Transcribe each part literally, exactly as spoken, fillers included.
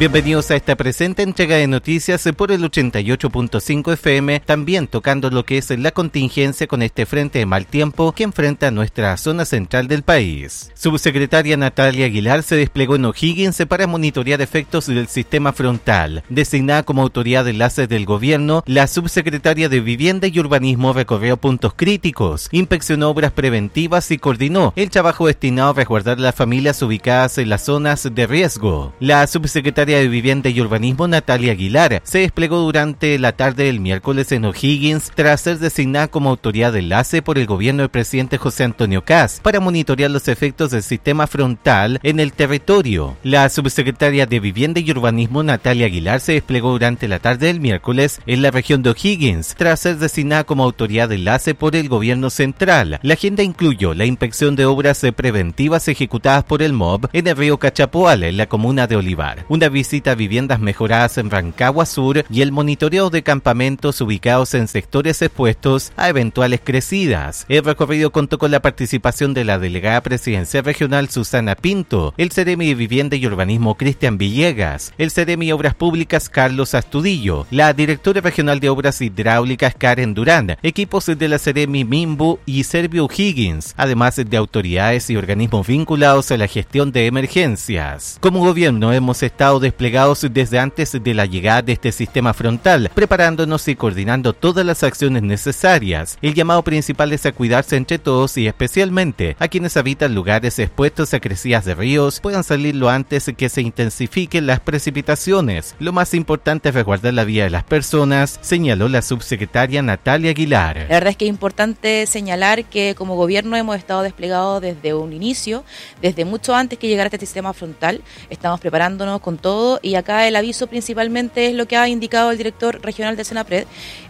Bienvenidos a esta presente entrega de noticias por el ochenta y ocho punto cinco F M, también tocando lo que es la contingencia con este frente de mal tiempo que enfrenta nuestra zona central del país. Subsecretaria Natalia Aguilar se desplegó en O'Higgins para monitorear efectos del sistema frontal. Designada como autoridad de enlace del gobierno, la subsecretaria de Vivienda y Urbanismo recorrió puntos críticos, inspeccionó obras preventivas y coordinó el trabajo destinado a resguardar las familias ubicadas en las zonas de riesgo. La subsecretaria de Vivienda y Urbanismo, Natalia Aguilar, se desplegó durante la tarde del miércoles en O'Higgins tras ser designada como autoridad de enlace por el gobierno del presidente José Antonio Kast para monitorear los efectos del sistema frontal en el territorio. La subsecretaria de Vivienda y Urbanismo, Natalia Aguilar, se desplegó durante la tarde del miércoles en la región de O'Higgins tras ser designada como autoridad de enlace por el gobierno central. La agenda incluyó la inspección de obras preventivas ejecutadas por el M O B en el río Cachapoal, en la comuna de Olivar, una visita a viviendas mejoradas en Rancagua Sur y el monitoreo de campamentos ubicados en sectores expuestos a eventuales crecidas. El recorrido contó con la participación de la delegada presidencial regional Susana Pinto, el Seremi de Vivienda y Urbanismo Cristian Villegas, el Seremi de Obras Públicas Carlos Astudillo, la directora regional de Obras Hidráulicas Karen Durán, equipos de la Seremi Mimbu y Servio O'Higgins, además de autoridades y organismos vinculados a la gestión de emergencias. Como gobierno hemos estado desplegados desde antes de la llegada de este sistema frontal, preparándonos y coordinando todas las acciones necesarias. El llamado principal es a cuidarse entre todos y especialmente a quienes habitan lugares expuestos a crecidas de ríos puedan salir lo antes que se intensifiquen las precipitaciones. Lo más importante es resguardar la vida de las personas, señaló la subsecretaria Natalia Aguilar. La verdad es que es importante señalar que como gobierno hemos estado desplegados desde un inicio, desde mucho antes que llegara este sistema frontal. Estamos preparándonos con todo y acá el aviso principalmente es lo que ha indicado el director regional de Senapred,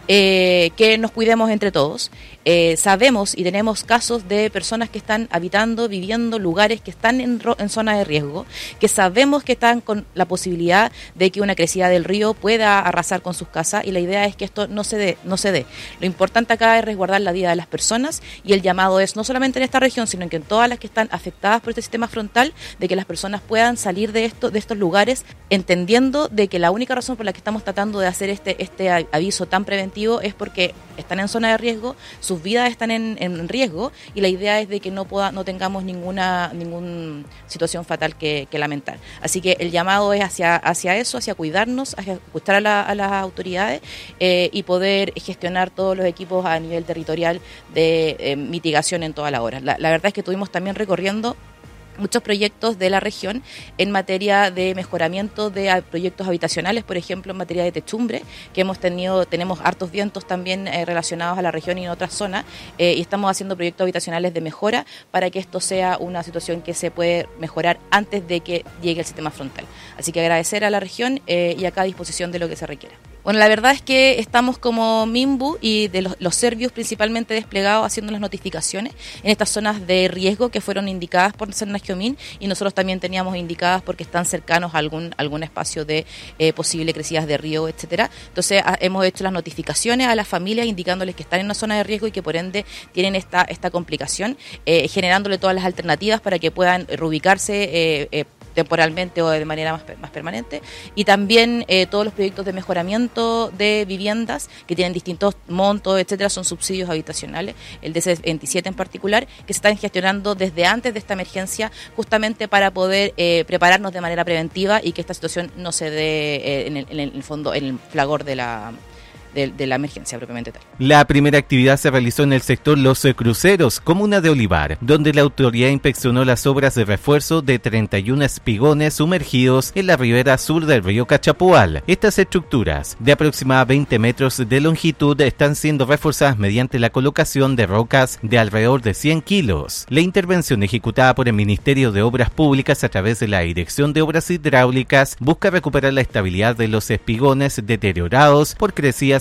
eh, que nos cuidemos entre todos. Eh, sabemos y tenemos casos de personas que están habitando, viviendo lugares que están en, en zona de riesgo, que sabemos que están con la posibilidad de que una crecida del río pueda arrasar con sus casas y la idea es que esto no se dé, no se dé. Lo importante acá es resguardar la vida de las personas y el llamado es no solamente en esta región, sino que en todas las que están afectadas por este sistema frontal, de que las personas puedan salir de esto, de estos lugares, entendiendo de que la única razón por la que estamos tratando de hacer este, este aviso tan preventivo es porque están en zona de riesgo, sus vidas están en, en riesgo y la idea es de que no pueda, no tengamos ninguna ninguna situación fatal que, que lamentar. Así que el llamado es hacia, hacia eso, hacia cuidarnos, hacia escuchar a, la, a las autoridades eh, y poder gestionar todos los equipos a nivel territorial de eh, mitigación en toda la hora. La, la verdad es que estuvimos también recorriendo muchos proyectos de la región en materia de mejoramiento de proyectos habitacionales, por ejemplo en materia de techumbre, que hemos tenido, tenemos hartos vientos también eh, relacionados a la región y en otras zonas, eh, y estamos haciendo proyectos habitacionales de mejora para que esto sea una situación que se puede mejorar antes de que llegue el sistema frontal. Así que agradecer a la región eh, y acá a disposición de lo que se requiera. Bueno, la verdad es que estamos como Mimbu y de los, los servios principalmente desplegados haciendo las notificaciones en estas zonas de riesgo que fueron indicadas por Senasquiomín y nosotros también teníamos indicadas porque están cercanos a algún, algún espacio de eh, posible crecidas de río, etcétera. Entonces a, hemos hecho las notificaciones a las familias indicándoles que están en una zona de riesgo y que por ende tienen esta, esta complicación, eh, generándole todas las alternativas para que puedan reubicarse eh, eh, temporalmente o de manera más, más permanente y también eh, todos los proyectos de mejoramiento de viviendas que tienen distintos montos, etcétera, son subsidios habitacionales, el D C veintisiete en particular, que se están gestionando desde antes de esta emergencia justamente para poder eh, prepararnos de manera preventiva y que esta situación no se dé eh, en, el, en el fondo, en el flagor de la De, de la emergencia propiamente tal. La primera actividad se realizó en el sector Los Cruceros, comuna de Olivar, donde la autoridad inspeccionó las obras de refuerzo de treinta y uno espigones sumergidos en la ribera sur del río Cachapoal. Estas estructuras, de aproximadamente veinte metros de longitud, están siendo reforzadas mediante la colocación de rocas de alrededor de cien kilos. La intervención ejecutada por el Ministerio de Obras Públicas a través de la Dirección de Obras Hidráulicas busca recuperar la estabilidad de los espigones deteriorados por crecidas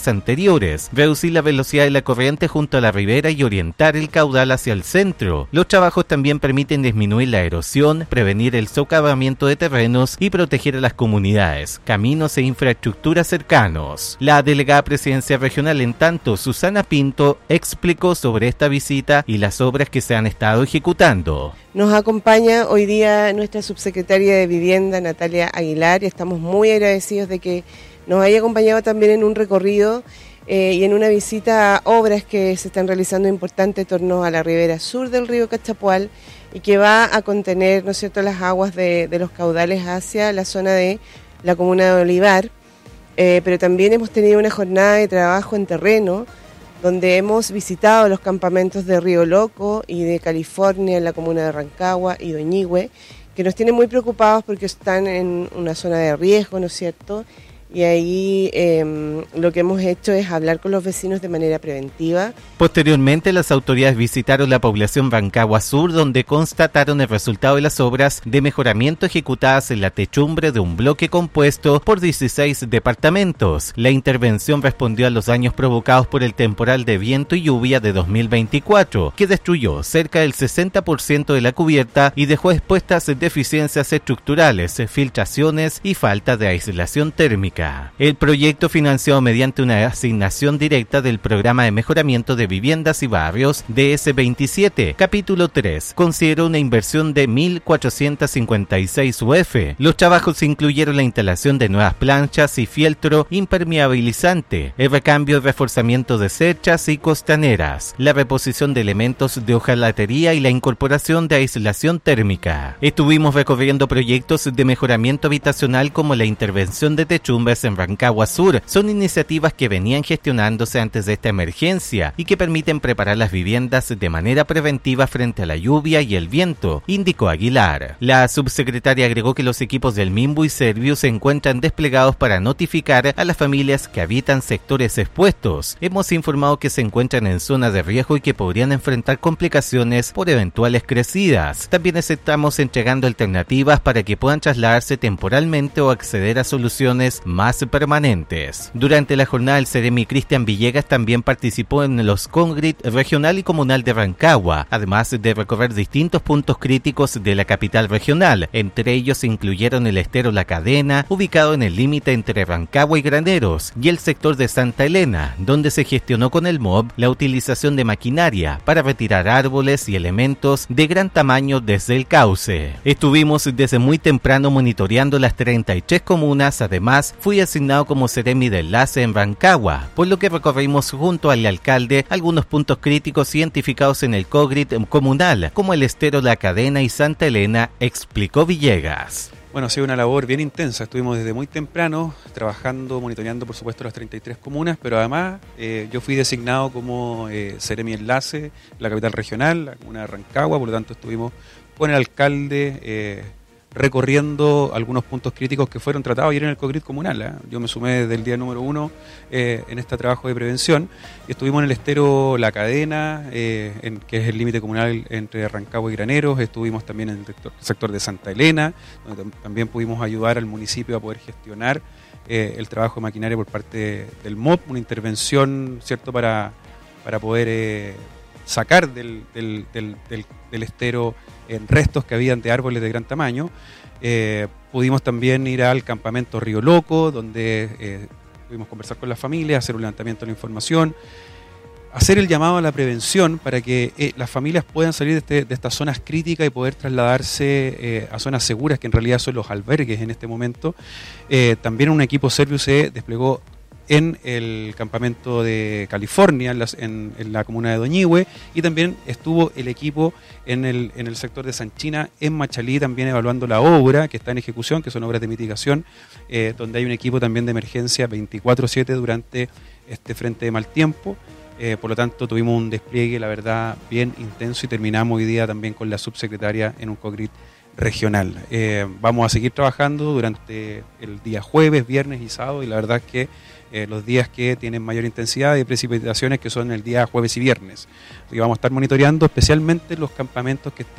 días anteriores, reducir la velocidad de la corriente junto a la ribera y orientar el caudal hacia el centro. Los trabajos también permiten disminuir la erosión, prevenir el socavamiento de terrenos y proteger a las comunidades, caminos e infraestructuras cercanos. La delegada presidencial regional, en tanto, Susana Pinto, explicó sobre esta visita y las obras que se han estado ejecutando. Nos acompaña hoy día nuestra subsecretaria de Vivienda, Natalia Aguilar, y estamos muy agradecidos de que nos haya acompañado también en un recorrido eh, y en una visita a obras que se están realizando importantes en torno a la ribera sur del río Cachapual y que va a contener, ¿no es cierto?, las aguas de, de los caudales hacia la zona de la comuna de Olivar, eh, pero también hemos tenido una jornada de trabajo en terreno donde hemos visitado los campamentos de Río Loco y de California en la comuna de Rancagua y Doñihue, que nos tienen muy preocupados porque están en una zona de riesgo, ¿no es cierto?, y ahí eh, lo que hemos hecho es hablar con los vecinos de manera preventiva. Posteriormente, las autoridades visitaron la población Rancagua Sur, donde constataron el resultado de las obras de mejoramiento ejecutadas en la techumbre de un bloque compuesto por dieciséis departamentos. La intervención respondió a los daños provocados por el temporal de viento y lluvia de dos mil veinticuatro, que destruyó cerca del sesenta por ciento de la cubierta y dejó expuestas deficiencias estructurales, filtraciones y falta de aislación térmica. El proyecto, financiado mediante una asignación directa del Programa de Mejoramiento de Viviendas y Barrios D S veintisiete, capítulo tres, consideró una inversión de mil cuatrocientos cincuenta y seis U F. Los trabajos incluyeron la instalación de nuevas planchas y fieltro impermeabilizante, el recambio y reforzamiento de cerchas y costaneras, la reposición de elementos de hojalatería y la incorporación de aislación térmica. Estuvimos recorriendo proyectos de mejoramiento habitacional como la intervención de techumbres en Rancagua Sur. Son iniciativas que venían gestionándose antes de esta emergencia y que permiten preparar las viviendas de manera preventiva frente a la lluvia y el viento, indicó Aguilar. La subsecretaria agregó que los equipos del Minbu y Serviu se encuentran desplegados para notificar a las familias que habitan sectores expuestos. Hemos informado que se encuentran en zona de riesgo y que podrían enfrentar complicaciones por eventuales crecidas. También estamos entregando alternativas para que puedan trasladarse temporalmente o acceder a soluciones más más permanentes. Durante la jornada, el Seremi Cristian Villegas también participó en los Congrit regional y comunal de Rancagua, además de recorrer distintos puntos críticos de la capital regional. Entre ellos se incluyeron el estero La Cadena, ubicado en el límite entre Rancagua y Graneros, y el sector de Santa Elena, donde se gestionó con el M O B la utilización de maquinaria para retirar árboles y elementos de gran tamaño desde el cauce. Estuvimos desde muy temprano monitoreando las treinta y tres comunas. Además, fui asignado como seremi de enlace en Rancagua, por lo que recorrimos junto al alcalde algunos puntos críticos identificados en el Cogrit comunal, como el estero La Cadena y Santa Elena, explicó Villegas. Bueno, ha sido una labor bien intensa. Estuvimos desde muy temprano trabajando, monitoreando por supuesto las treinta y tres comunas, pero además eh, yo fui designado como eh, seremi enlace en la capital regional, la comuna de Rancagua, por lo tanto estuvimos con el alcalde eh, recorriendo algunos puntos críticos que fueron tratados ayer en el Cogrit comunal. ¿eh? Yo me sumé desde el día número uno eh, en este trabajo de prevención. Estuvimos en el estero La Cadena, eh, en, que es el límite comunal entre Rancagua y Graneros. Estuvimos también en el sector, sector de Santa Elena, donde tam- también pudimos ayudar al municipio a poder gestionar eh, el trabajo de maquinaria por parte del M O P, una intervención, ¿cierto?, para, para poder eh, sacar del, del, del, del, del estero en restos que habían de árboles de gran tamaño. Eh, pudimos también ir al campamento Río Loco, donde eh, pudimos conversar con las familias, hacer un levantamiento de la información, hacer el llamado a la prevención para que eh, las familias puedan salir de, este, de estas zonas críticas y poder trasladarse eh, a zonas seguras, que en realidad son los albergues en este momento. Eh, también un equipo Serviu se desplegó en el campamento de California, en, las, en, en la comuna de Doñihue, y también estuvo el equipo en el, en el sector de Sanchina, en Machalí, también evaluando la obra que está en ejecución, que son obras de mitigación, eh, donde hay un equipo también de emergencia veinticuatro siete durante este frente de mal tiempo. Eh, por lo tanto, tuvimos un despliegue, la verdad, bien intenso, y terminamos hoy día también con la subsecretaria en un Cogrit regional. Eh, vamos a seguir trabajando durante el día jueves, viernes y sábado, y la verdad es que eh, los días que tienen mayor intensidad de precipitaciones, que son el día jueves y viernes. Así que vamos a estar monitoreando especialmente los campamentos que están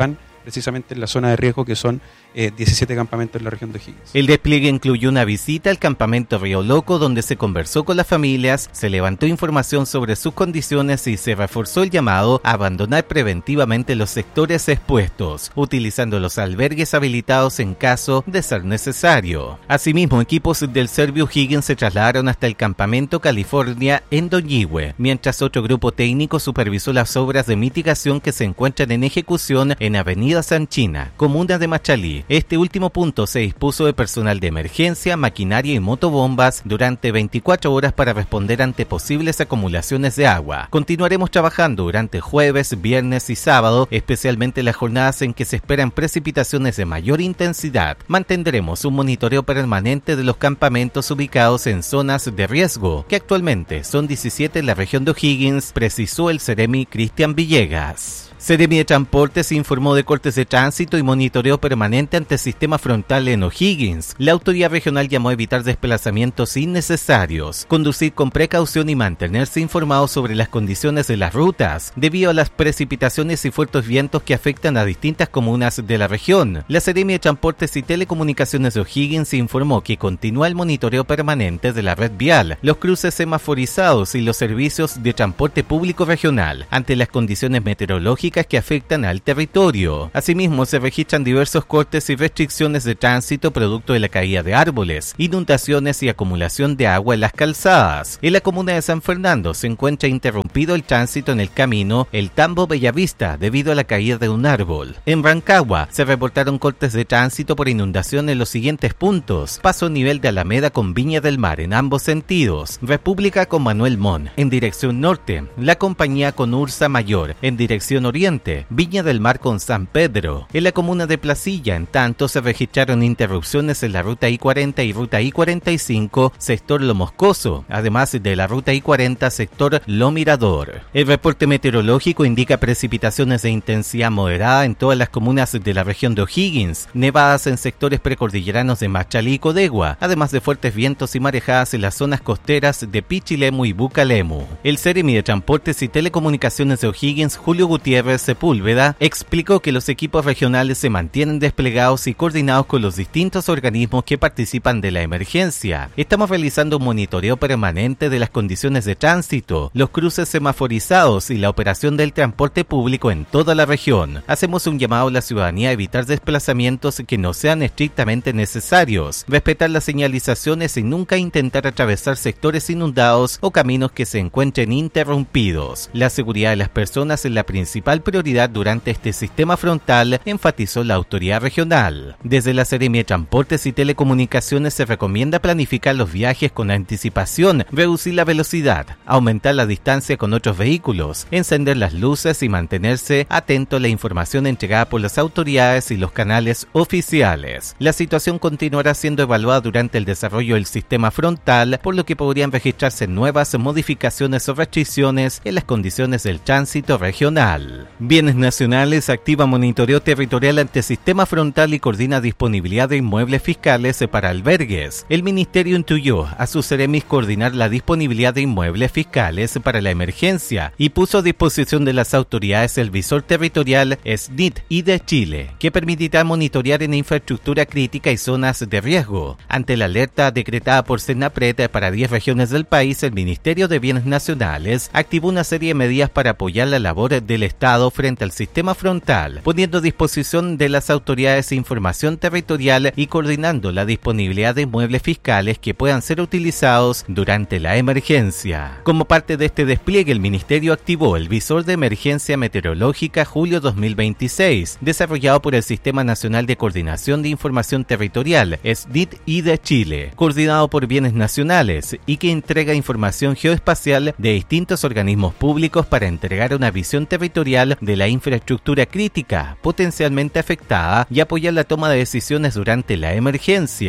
precisamente en la zona de riesgo, que son eh, diecisiete campamentos en la región de O'Higgins. El despliegue incluyó una visita al campamento Río Loco, donde se conversó con las familias, se levantó información sobre sus condiciones y se reforzó el llamado a abandonar preventivamente los sectores expuestos, utilizando los albergues habilitados en caso de ser necesario. Asimismo, equipos del Servio O'Higgins se trasladaron hasta el campamento California en Doñihue, mientras otro grupo técnico supervisó las obras de mitigación que se encuentran en ejecución en Avenida Sanchina, comuna de Machalí. Este último punto se dispuso de personal de emergencia, maquinaria y motobombas durante veinticuatro horas para responder ante posibles acumulaciones de agua. Continuaremos trabajando durante jueves, viernes y sábado, especialmente las jornadas en que se esperan precipitaciones de mayor intensidad. Mantendremos un monitoreo permanente de los campamentos ubicados en zonas de riesgo, que actualmente son diecisiete en la región de O'Higgins, precisó el Seremi Cristian Villegas. Seremi de Transportes informó de cortes de tránsito y monitoreo permanente ante el sistema frontal en O'Higgins. La autoridad regional llamó a evitar desplazamientos innecesarios, conducir con precaución y mantenerse informados sobre las condiciones de las rutas, debido a las precipitaciones y fuertes vientos que afectan a distintas comunas de la región. La Seremi de Transportes y Telecomunicaciones de O'Higgins informó que continúa el monitoreo permanente de la red vial, los cruces semaforizados y los servicios de transporte público regional ante las condiciones meteorológicas que afectan al territorio. Asimismo, se registran diversos cortes y restricciones de tránsito producto de la caída de árboles, inundaciones y acumulación de agua en las calzadas. En la comuna de San Fernando se encuentra interrumpido el tránsito en el camino El Tambo Bellavista debido a la caída de un árbol. En Rancagua se reportaron cortes de tránsito por inundación en los siguientes puntos: paso nivel de Alameda con Viña del Mar en ambos sentidos, República con Manuel Mon en dirección norte, La Compañía con Ursa Mayor en dirección oriente, Viña del Mar con San Pedro. En la comuna de Placilla, en tanto, se registraron interrupciones en la ruta I cuarenta y ruta I cuarenta y cinco, sector Lo Moscoso, además de la ruta I cuarenta, sector Lo Mirador. El reporte meteorológico indica precipitaciones de intensidad moderada en todas las comunas de la región de O'Higgins, nevadas en sectores precordilleranos de Machalí y Codegua, además de fuertes vientos y marejadas en las zonas costeras de Pichilemu y Bucalemu. El Seremi de Transportes y Telecomunicaciones de O'Higgins, Julio Gutiérrez Sepúlveda, explicó que los equipos regionales se mantienen desplegados y coordinados con los distintos organismos que participan de la emergencia. Estamos realizando un monitoreo permanente de las condiciones de tránsito, los cruces semaforizados y la operación del transporte público en toda la región. Hacemos un llamado a la ciudadanía a evitar desplazamientos que no sean estrictamente necesarios, respetar las señalizaciones y nunca intentar atravesar sectores inundados o caminos que se encuentren interrumpidos. La seguridad de las personas es la principal prioridad durante este sistema frontal, enfatizó la autoridad regional. Desde la Seremi de Transportes y Telecomunicaciones se recomienda planificar los viajes con anticipación, reducir la velocidad, aumentar la distancia con otros vehículos, encender las luces y mantenerse atento a la información entregada por las autoridades y los canales oficiales. La situación continuará siendo evaluada durante el desarrollo del sistema frontal, por lo que podrían registrarse nuevas modificaciones o restricciones en las condiciones del tránsito regional. Bienes Nacionales activa monitoreo territorial ante sistema frontal y coordina disponibilidad de inmuebles fiscales para albergues. El ministerio instruyó a sus seremis coordinar la disponibilidad de inmuebles fiscales para la emergencia y puso a disposición de las autoridades el visor territorial S N I T y de Chile, que permitirá monitorear en infraestructura crítica y zonas de riesgo. Ante la alerta decretada por Senapred para diez regiones del país, el Ministerio de Bienes Nacionales activó una serie de medidas para apoyar la labor del Estado frente al sistema frontal, poniendo a disposición de las autoridades información territorial y coordinando la disponibilidad de inmuebles fiscales que puedan ser utilizados durante la emergencia. Como parte de este despliegue, el Ministerio activó el Visor de Emergencia Meteorológica Julio dos mil veintiséis, desarrollado por el Sistema Nacional de Coordinación de Información Territorial, S N I T y de Chile, coordinado por Bienes Nacionales y que entrega información geoespacial de distintos organismos públicos para entregar una visión territorial de la infraestructura crítica potencialmente afectada y apoyar la toma de decisiones durante la emergencia.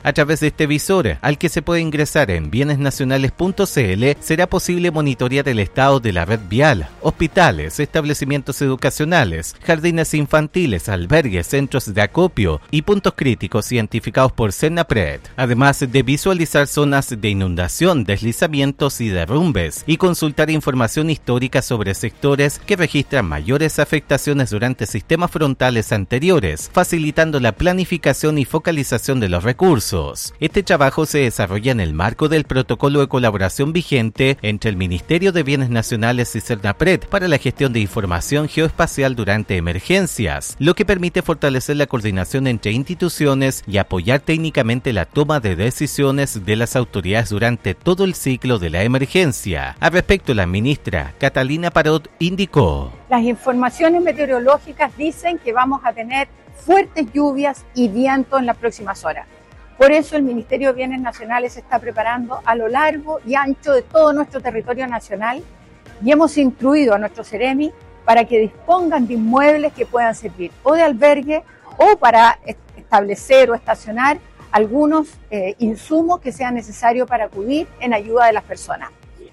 A través de este visor, al que se puede ingresar en bienes nacionales punto c l, será posible monitorear el estado de la red vial, hospitales, establecimientos educacionales, jardines infantiles, albergues, centros de acopio y puntos críticos identificados por Senapred, además de visualizar zonas de inundación, deslizamientos y derrumbes, y consultar información histórica sobre sectores que registran mayores afectaciones durante sistemas frontales anteriores, facilitando la planificación y focalización de los recursos. Este trabajo se desarrolla en el marco del protocolo de colaboración vigente entre el Ministerio de Bienes Nacionales y Senapred para la gestión de información geoespacial durante emergencias, lo que permite fortalecer la coordinación entre instituciones y apoyar técnicamente la toma de decisiones de las autoridades durante todo el ciclo de la emergencia. Al respecto, la ministra Catalina Parot indicó: las informaciones meteorológicas dicen que vamos a tener fuertes lluvias y viento en las próximas horas. Por eso el Ministerio de Bienes Nacionales se está preparando a lo largo y ancho de todo nuestro territorio nacional y hemos instruido a nuestros Seremi para que dispongan de inmuebles que puedan servir o de albergue o para establecer o estacionar algunos eh, insumos que sean necesarios para acudir en ayuda de las personas.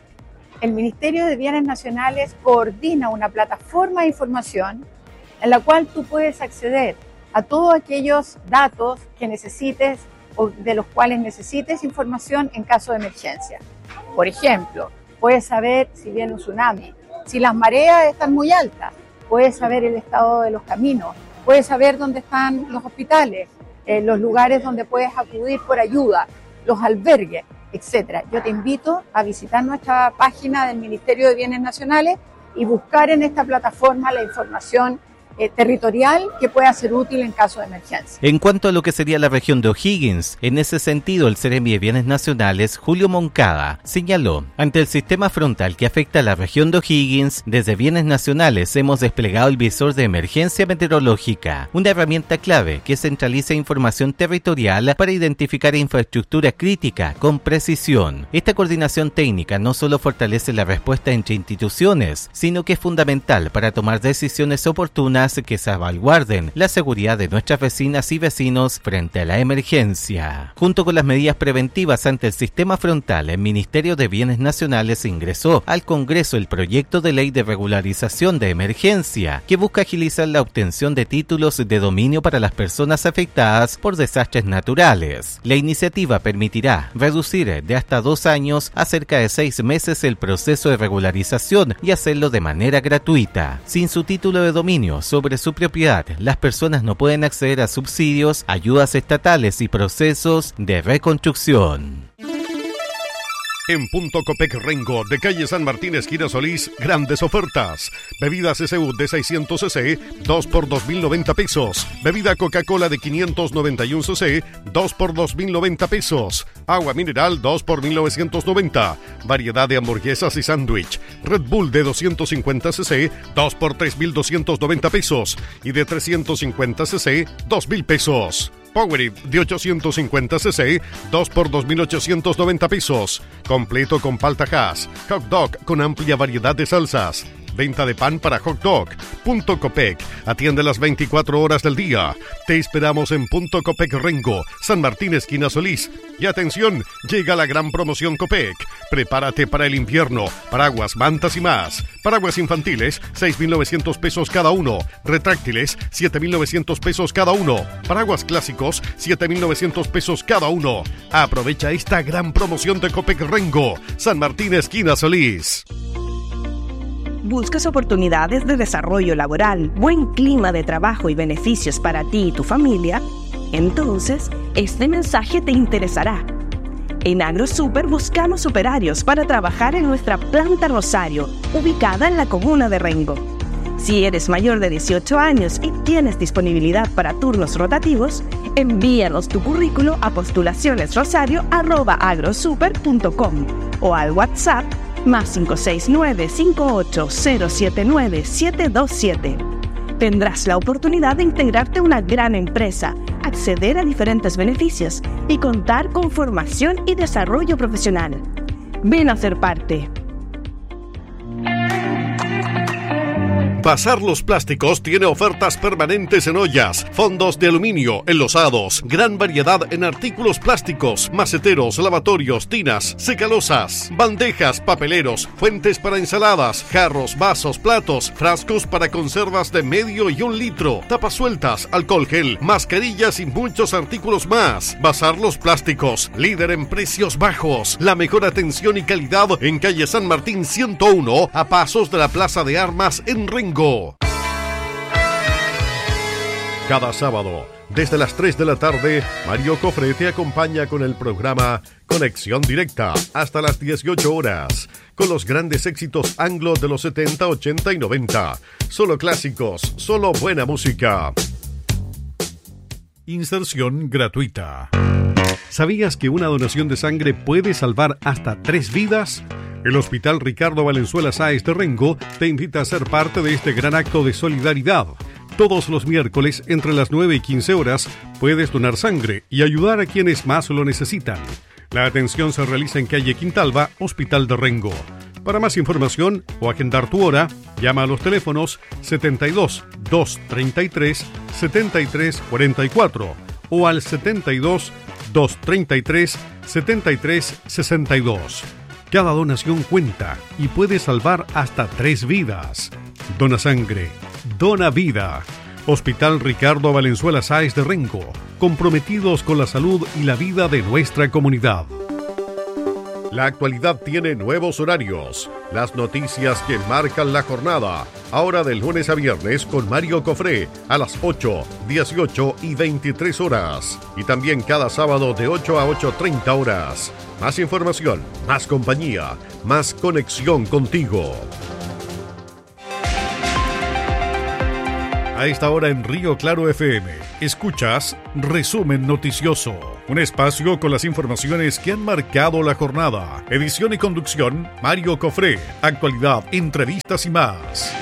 El Ministerio de Bienes Nacionales coordina una plataforma de información en la cual tú puedes acceder a todos aquellos datos que necesites o de los cuales necesites información en caso de emergencia. Por ejemplo, puedes saber si viene un tsunami, si las mareas están muy altas, puedes saber el estado de los caminos, puedes saber dónde están los hospitales, eh, los lugares donde puedes acudir por ayuda, los albergues, etcétera. Yo te invito a visitar nuestra página del Ministerio de Bienes Nacionales y buscar en esta plataforma la información Eh, territorial que pueda ser útil en caso de emergencia. En cuanto a lo que sería la región de O'Higgins, en ese sentido el Seremi de Bienes Nacionales, Julio Moncada, señaló: ante el sistema frontal que afecta a la región de O'Higgins, desde Bienes Nacionales hemos desplegado el visor de emergencia meteorológica, una herramienta clave que centraliza información territorial para identificar infraestructura crítica con precisión. Esta coordinación técnica no solo fortalece la respuesta entre instituciones, sino que es fundamental para tomar decisiones oportunas que salvaguarden la seguridad de nuestras vecinas y vecinos frente a la emergencia. Junto con las medidas preventivas ante el sistema frontal, el Ministerio de Bienes Nacionales ingresó al Congreso el proyecto de ley de regularización de emergencia, que busca agilizar la obtención de títulos de dominio para las personas afectadas por desastres naturales. La iniciativa permitirá reducir de hasta dos años a cerca de seis meses el proceso de regularización y hacerlo de manera gratuita. Sin su título de dominio sobre su propiedad, las personas no pueden acceder a subsidios, ayudas estatales y procesos de reconstrucción. En Punto Copec Rengo, de calle San Martín, esquina Solís, grandes ofertas. Bebidas S U de seiscientos centilitros, dos por dos mil noventa pesos. Bebida Coca-Cola de quinientos noventa y uno centilitros, dos por dos mil noventa pesos. Agua mineral, dos por mil novecientos noventa. Variedad de hamburguesas y sándwich. Red Bull de doscientos cincuenta centilitros, dos por tres mil doscientos noventa pesos. Y de trescientos cincuenta centilitros, dos mil pesos. Powerade de ochocientos cincuenta centilitros, dos por dos mil ochocientos noventa pesos. Completo con palta Hass. Hot dog con amplia variedad de salsas. Venta de pan para hot dog. Punto Copec. Atiende las veinticuatro horas del día. Te esperamos en Punto Copec Rengo, San Martín, esquina Solís. Y atención, llega la gran promoción Copec. Prepárate para el invierno. Paraguas, mantas y más. Paraguas infantiles, seis mil novecientos pesos cada uno. Retráctiles, siete mil novecientos pesos cada uno. Paraguas clásicos, siete mil novecientos pesos cada uno. Aprovecha esta gran promoción de Copec Rengo, San Martín, esquina Solís. ¿Buscas oportunidades de desarrollo laboral, buen clima de trabajo y beneficios para ti y tu familia? Entonces, este mensaje te interesará. En AgroSuper buscamos operarios para trabajar en nuestra planta Rosario, ubicada en la comuna de Rengo. Si eres mayor de dieciocho años y tienes disponibilidad para turnos rotativos, envíanos tu currículo a postulacionesrosario arroba agrosuper punto com o al WhatsApp más cinco seis nueve, cinco ocho cero siete nueve, siete dos siete. Tendrás la oportunidad de integrarte a una gran empresa, acceder a diferentes beneficios y contar con formación y desarrollo profesional. Ven a ser parte. Bazar Los Plásticos tiene ofertas permanentes en ollas, fondos de aluminio, enlosados, gran variedad en artículos plásticos, maceteros, lavatorios, tinas, secalosas, bandejas, papeleros, fuentes para ensaladas, jarros, vasos, platos, frascos para conservas de medio y un litro, tapas sueltas, alcohol gel, mascarillas y muchos artículos más. Bazar Los Plásticos, líder en precios bajos, la mejor atención y calidad en calle San Martín ciento uno, a pasos de la Plaza de Armas en Rengo. Cada sábado, desde las tres de la tarde, Mario Cofré te acompaña con el programa Conexión Directa hasta las dieciocho horas, con los grandes éxitos anglo de los setenta, ochenta y noventa. Solo clásicos, solo buena música. Inserción gratuita. ¿Sabías que una donación de sangre puede salvar hasta tres vidas? El Hospital Ricardo Valenzuela Sáez de Rengo te invita a ser parte de este gran acto de solidaridad. Todos los miércoles, entre las nueve y quince horas, puedes donar sangre y ayudar a quienes más lo necesitan. La atención se realiza en calle Quintalba, Hospital de Rengo. Para más información o agendar tu hora, llama a los teléfonos setenta y dos, doscientos treinta y tres, setenta y tres cuarenta y cuatro o al setenta y dos, doscientos treinta y tres, setenta y tres sesenta y dos. Cada donación cuenta y puede salvar hasta tres vidas. Dona sangre, dona vida. Hospital Ricardo Valenzuela Sáez de Rengo, comprometidos con la salud y la vida de nuestra comunidad. La actualidad tiene nuevos horarios. Las noticias que marcan la jornada. Ahora de lunes a viernes con Mario Cofré a las ocho, dieciocho y veintitrés horas. Y también cada sábado de ocho a ocho treinta horas. Más información, más compañía, más conexión contigo. A esta hora en Río Claro F M, escuchas Resumen Noticioso, un espacio con las informaciones que han marcado la jornada. Edición y conducción, Mario Cofré. Actualidad, entrevistas y más.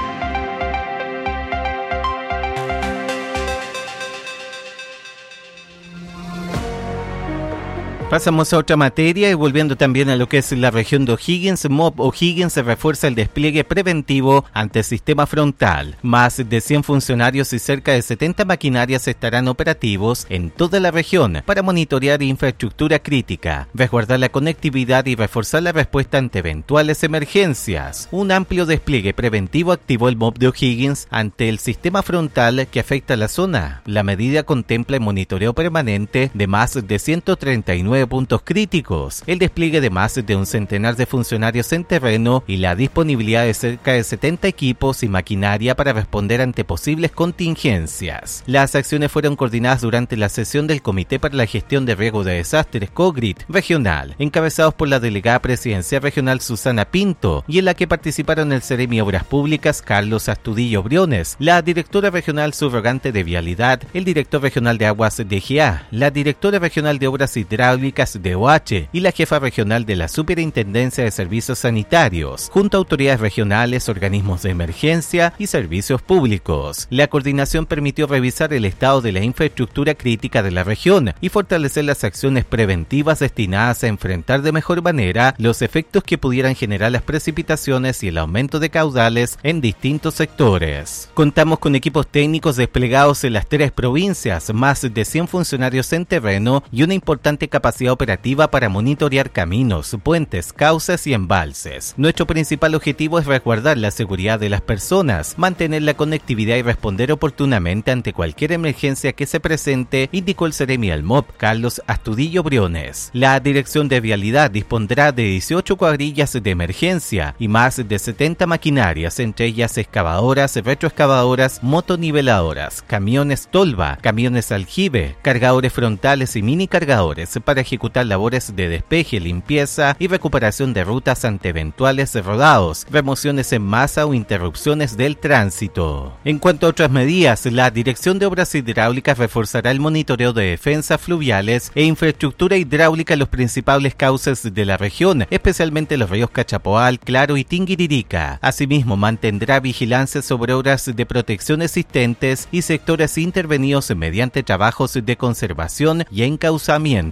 Pasamos a otra materia y volviendo también a lo que es la región de O'Higgins, M O B O'Higgins refuerza el despliegue preventivo ante el sistema frontal. Más de cien funcionarios y cerca de setenta maquinarias estarán operativos en toda la región para monitorear infraestructura crítica, resguardar la conectividad y reforzar la respuesta ante eventuales emergencias. Un amplio despliegue preventivo activó el M O B de O'Higgins ante el sistema frontal que afecta a la zona. La medida contempla el monitoreo permanente de más de ciento treinta y nueve puntos críticos, el despliegue de más de un centenar de funcionarios en terreno y la disponibilidad de cerca de setenta equipos y maquinaria para responder ante posibles contingencias. Las acciones fueron coordinadas durante la sesión del Comité para la Gestión de Riesgo de Desastres COGRID regional, encabezados por la delegada presidencial regional Susana Pinto, y en la que participaron el Seremi Obras Públicas Carlos Astudillo Briones, la directora regional subrogante de Vialidad, el director regional de Aguas de G A, la directora regional de Obras Hidráulicas de O H y la jefa regional de la Superintendencia de Servicios Sanitarios, junto a autoridades regionales, organismos de emergencia y servicios públicos. La coordinación permitió revisar el estado de la infraestructura crítica de la región y fortalecer las acciones preventivas destinadas a enfrentar de mejor manera los efectos que pudieran generar las precipitaciones y el aumento de caudales en distintos sectores. Contamos con equipos técnicos desplegados en las tres provincias, más de cien funcionarios en terreno y una importante capacidad operativa para monitorear caminos, puentes, cauces y embalses. Nuestro principal objetivo es resguardar la seguridad de las personas, mantener la conectividad y responder oportunamente ante cualquier emergencia que se presente, indicó el Seremi al M O B, Carlos Astudillo Briones. La Dirección de Vialidad dispondrá de dieciocho cuadrillas de emergencia y más de setenta maquinarias, entre ellas excavadoras, retroexcavadoras, motoniveladoras, camiones tolva, camiones aljibe, cargadores frontales y mini cargadores para ejecutar labores de despeje, limpieza y recuperación de rutas ante eventuales rodados, remociones en masa o interrupciones del tránsito. En cuanto a otras medidas, la Dirección de Obras Hidráulicas reforzará el monitoreo de defensas fluviales e infraestructura hidráulica en los principales cauces de la región, especialmente los ríos Cachapoal, Claro y Tinguiririca. Asimismo, mantendrá vigilancia sobre obras de protección existentes y sectores intervenidos mediante trabajos de conservación y encauzamiento.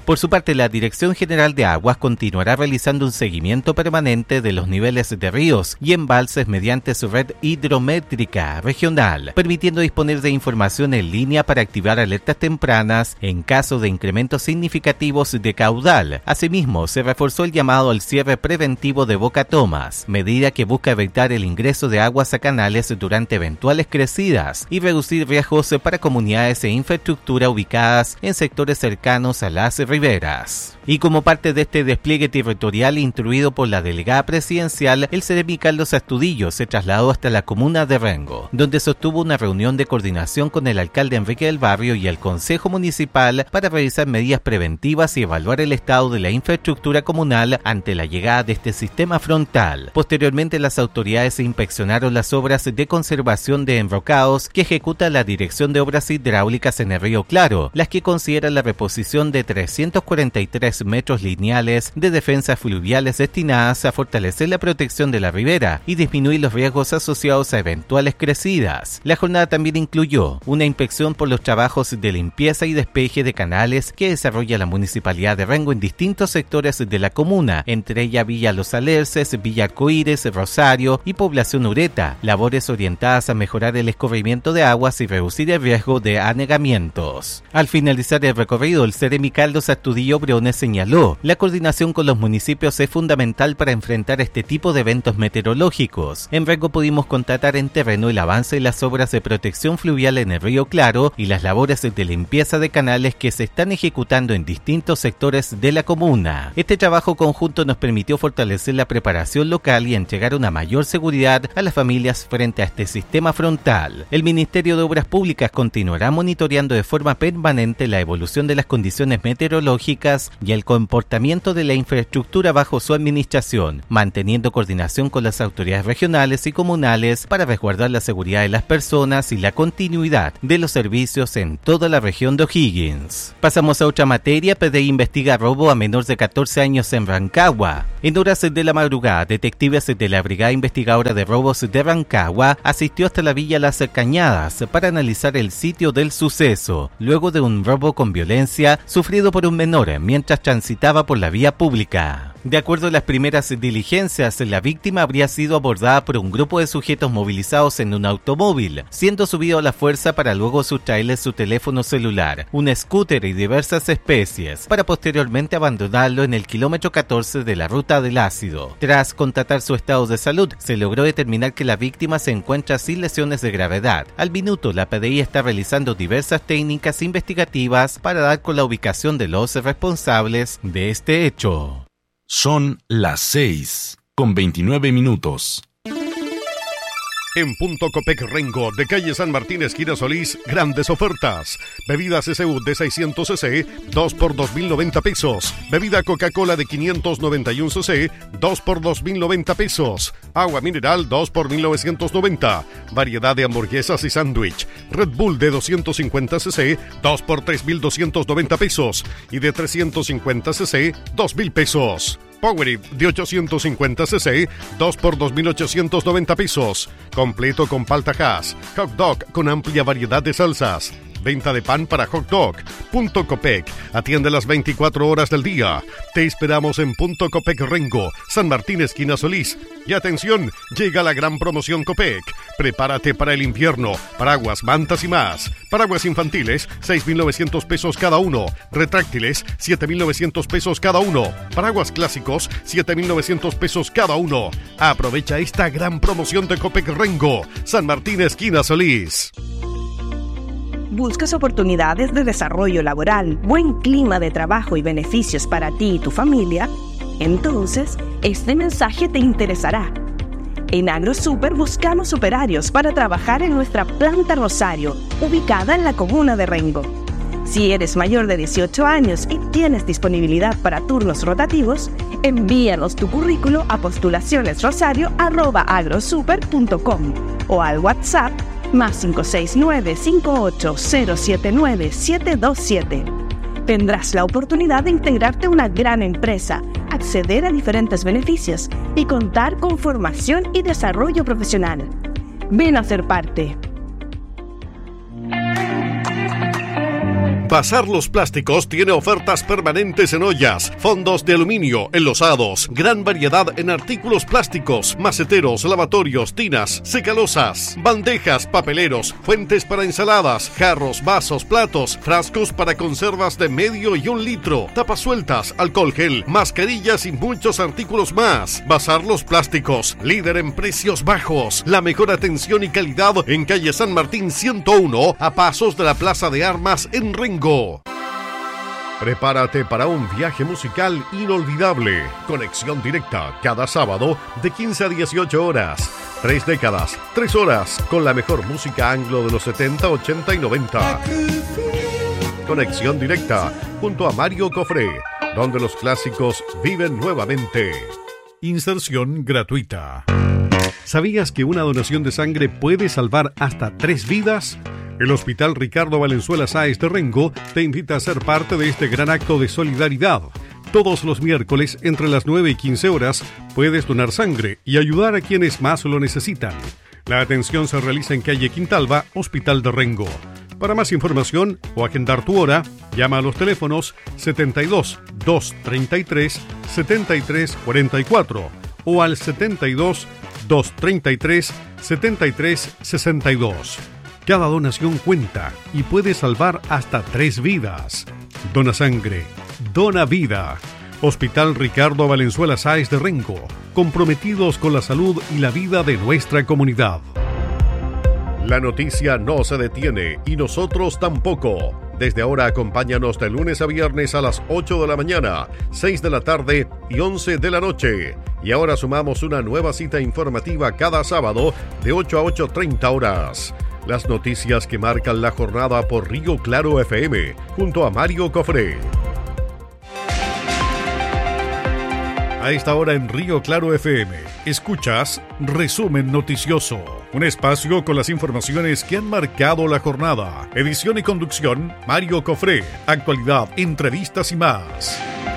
Por su parte, la Dirección General de Aguas continuará realizando un seguimiento permanente de los niveles de ríos y embalses mediante su red hidrométrica regional, permitiendo disponer de información en línea para activar alertas tempranas en caso de incrementos significativos de caudal. Asimismo, se reforzó el llamado al cierre preventivo de bocatomas, medida que busca evitar el ingreso de aguas a canales durante eventuales crecidas y reducir riesgos para comunidades e infraestructura ubicadas en sectores cercanos a las riberas. Y como parte de este despliegue territorial instruido por la delegada presidencial, el Ceremi Carlos Astudillo se trasladó hasta la comuna de Rengo, donde sostuvo una reunión de coordinación con el alcalde Enrique del Barrio y el Consejo Municipal para realizar medidas preventivas y evaluar el estado de la infraestructura comunal ante la llegada de este sistema frontal. Posteriormente, las autoridades inspeccionaron las obras de conservación de enrocados que ejecuta la Dirección de Obras Hidráulicas en el Río Claro, las que consideran la reposición de trescientos cuarenta y tres metros lineales de defensas fluviales destinadas a fortalecer la protección de la ribera y disminuir los riesgos asociados a eventuales crecidas. La jornada también incluyó una inspección por los trabajos de limpieza y despeje de canales que desarrolla la Municipalidad de Rengo en distintos sectores de la comuna, entre ellas Villa Los Alerces, Villa Arcoíris, Rosario y Población Ureta, labores orientadas a mejorar el escurrimiento de aguas y reducir el riesgo de anegamientos. Al finalizar el recorrido, el Ceremi Carlos Astudillo Briones señaló, la coordinación con los municipios es fundamental para enfrentar este tipo de eventos meteorológicos. En Rengo pudimos constatar en terreno el avance de las obras de protección fluvial en el Río Claro y las labores de limpieza de canales que se están ejecutando en distintos sectores de la comuna. Este trabajo conjunto nos permitió fortalecer la preparación local y entregar una mayor seguridad a las familias frente a este sistema frontal. El Ministerio de Obras Públicas continuará monitoreando de forma permanente la evolución de las condiciones meteorológicas y el comportamiento de la infraestructura bajo su administración, manteniendo coordinación con las autoridades regionales y comunales para resguardar la seguridad de las personas y la continuidad de los servicios en toda la región de O'Higgins. Pasamos a otra materia. P D I investiga robo a menor de catorce años en Rancagua. En horas de la madrugada, detectives de la Brigada Investigadora de Robos de Rancagua asistió hasta la Villa Las Cañadas para analizar el sitio del suceso, luego de un robo con violencia sufrido por un menor mientras transitaba por la vía pública. De acuerdo a las primeras diligencias, la víctima habría sido abordada por un grupo de sujetos movilizados en un automóvil, siendo subido a la fuerza para luego sustraerle su teléfono celular, un scooter y diversas especies, para posteriormente abandonarlo en el kilómetro catorce de la ruta del ácido. Tras constatar su estado de salud, se logró determinar que la víctima se encuentra sin lesiones de gravedad. Al minuto, la P D I está realizando diversas técnicas investigativas para dar con la ubicación de los responsables de este hecho. Son las seis con veintinueve minutos. En Punto Copec Rengo, de calle San Martín, esquina Solís, grandes ofertas. Bebidas S U de seiscientos centilitros, dos por dos mil noventa pesos. Bebida Coca-Cola de quinientos noventa y uno centilitros, dos por dos mil noventa pesos. Agua mineral, dos por mil novecientos noventa. Variedad de hamburguesas y sándwich. Red Bull de doscientos cincuenta centilitros, dos por tres mil doscientos noventa pesos. Y de trescientos cincuenta centilitros, dos mil pesos. Powerade de ochocientos cincuenta centilitros, dos por dos mil ochocientos noventa pesos. Completo con palta Hass. Hot dog con amplia variedad de salsas. Venta de pan para hot dog. Punto Copec. Atiende las veinticuatro horas del día. Te esperamos en Punto Copec Rengo, San Martín, esquina Solís. Y atención, llega la gran promoción Copec. Prepárate para el invierno. Paraguas, mantas y más. Paraguas infantiles, seis mil novecientos pesos cada uno. Retráctiles, siete mil novecientos pesos cada uno. Paraguas clásicos, siete mil novecientos pesos cada uno. Aprovecha esta gran promoción de Copec Rengo, San Martín, esquina Solís. ¿Buscas oportunidades de desarrollo laboral, buen clima de trabajo y beneficios para ti y tu familia? Entonces, este mensaje te interesará. En AgroSuper buscamos operarios para trabajar en nuestra planta Rosario, ubicada en la comuna de Rengo. Si eres mayor de dieciocho años y tienes disponibilidad para turnos rotativos, envíanos tu currículo a postulacionesrosario arroba agrosuper punto com o al WhatsApp más cinco seis nueve, cinco ocho cero siete nueve, siete dos siete. Tendrás la oportunidad de integrarte a una gran empresa, acceder a diferentes beneficios y contar con formación y desarrollo profesional. Ven a ser parte. Bazar Los Plásticos tiene ofertas permanentes en ollas, fondos de aluminio, enlosados, gran variedad en artículos plásticos, maceteros, lavatorios, tinas, secalosas, bandejas, papeleros, fuentes para ensaladas, jarros, vasos, platos, frascos para conservas de medio y un litro, tapas sueltas, alcohol gel, mascarillas y muchos artículos más. Bazar Los Plásticos, líder en precios bajos, la mejor atención y calidad en calle San Martín ciento uno, a pasos de la Plaza de Armas en Rengo. Prepárate para un viaje musical inolvidable. Conexión directa cada sábado de quince a dieciocho horas. Tres décadas, tres horas, con la mejor música anglo de los setenta, ochenta y noventa. Conexión directa junto a Mario Cofré, donde los clásicos viven nuevamente. Inserción gratuita. ¿Sabías que una donación de sangre puede salvar hasta tres vidas? El Hospital Ricardo Valenzuela Sáez de Rengo te invita a ser parte de este gran acto de solidaridad. Todos los miércoles, entre las nueve y quince horas, puedes donar sangre y ayudar a quienes más lo necesitan. La atención se realiza en calle Quintalba, Hospital de Rengo. Para más información o agendar tu hora, llama a los teléfonos setenta y dos, doscientos treinta y tres, setenta y tres cuarenta y cuatro o al setenta y dos, doscientos treinta y tres, setenta y tres sesenta y dos. Cada donación cuenta y puede salvar hasta tres vidas. Dona sangre, dona vida. Hospital Ricardo Valenzuela Sáez de Rengo, comprometidos con la salud y la vida de nuestra comunidad. La noticia no se detiene y nosotros tampoco. Desde ahora acompáñanos de lunes a viernes a las ocho de la mañana, seis de la tarde y once de la noche. Y ahora sumamos una nueva cita informativa cada sábado de ocho a ocho treinta horas. Las noticias que marcan la jornada por Río Claro F M, junto a Mario Cofré. A esta hora en Río Claro F M, escuchas Resumen Noticioso, un espacio con las informaciones que han marcado la jornada. Edición y conducción, Mario Cofré. Actualidad, entrevistas y más.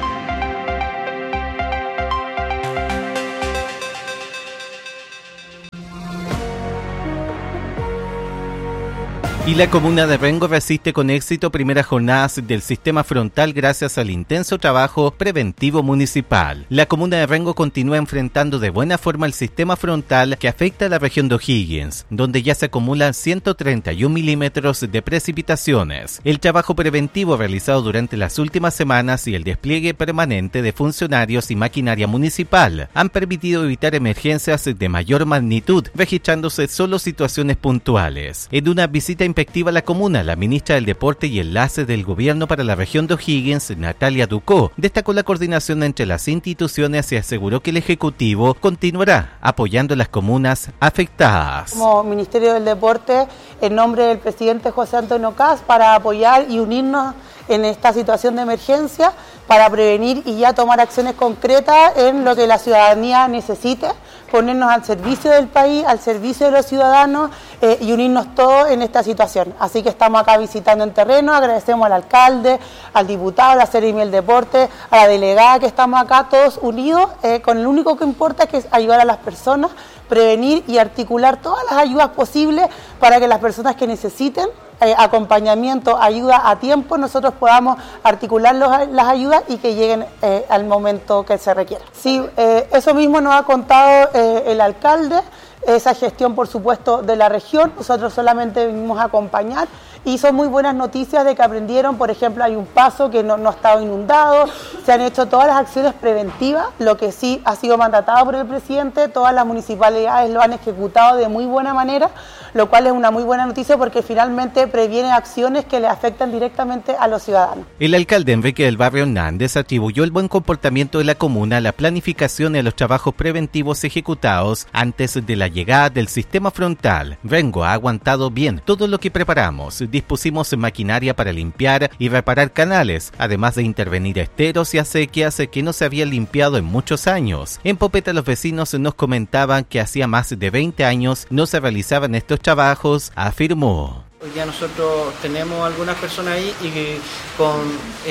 Y la comuna de Rengo resiste con éxito primeras jornadas del sistema frontal gracias al intenso trabajo preventivo municipal. La comuna de Rengo continúa enfrentando de buena forma el sistema frontal que afecta a la región de O'Higgins, donde ya se acumulan ciento treinta y un milímetros de precipitaciones. El trabajo preventivo realizado durante las últimas semanas y el despliegue permanente de funcionarios y maquinaria municipal han permitido evitar emergencias de mayor magnitud, registrándose solo situaciones puntuales. En una visita inspectiva a la comuna, la ministra del Deporte y Enlace del Gobierno para la región de O'Higgins, Natalia Ducó, destacó la coordinación entre las instituciones y aseguró que el Ejecutivo continuará apoyando a las comunas afectadas. Como Ministerio del Deporte, en nombre del presidente José Antonio Kast, para apoyar y unirnos en esta situación de emergencia, para prevenir y ya tomar acciones concretas en lo que la ciudadanía necesite, ponernos al servicio del país, al servicio de los ciudadanos eh, y unirnos todos en esta situación. Así que estamos acá visitando en terreno, agradecemos al alcalde, al diputado, a la Seremi del Deporte, a la delegada que estamos acá todos unidos, eh, con el único que importa que es ayudar a las personas, prevenir y articular todas las ayudas posibles para que las personas que necesiten Eh, acompañamiento, ayuda a tiempo, nosotros podamos articular los, las ayudas y que lleguen eh, al momento que se requiera. Sí, eh, eso mismo nos ha contado eh, el alcalde, esa gestión por supuesto de la región, nosotros solamente venimos a acompañar y son muy buenas noticias de que aprendieron, por ejemplo hay un paso que no, no ha estado inundado, se han hecho todas las acciones preventivas, lo que sí ha sido mandatado por el presidente, todas las municipalidades lo han ejecutado de muy buena manera, lo cual es una muy buena noticia porque finalmente previene acciones que le afectan directamente a los ciudadanos. El alcalde Enrique del Barrio Hernández atribuyó el buen comportamiento de la comuna a la planificación y a los trabajos preventivos ejecutados antes de la llegada del sistema frontal. Rengo ha aguantado bien todo lo que preparamos. Dispusimos maquinaria para limpiar y reparar canales, además de intervenir esteros y acequias que no se habían limpiado en muchos años. En Popeta los vecinos nos comentaban que hacía más de veinte años no se realizaban estos trabajos, afirmó. Hoy día nosotros tenemos algunas personas ahí y que con eh,